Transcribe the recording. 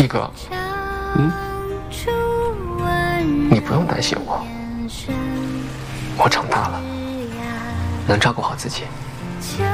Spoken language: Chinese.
一哥，你不用担心我，我长大了，能照顾好自己。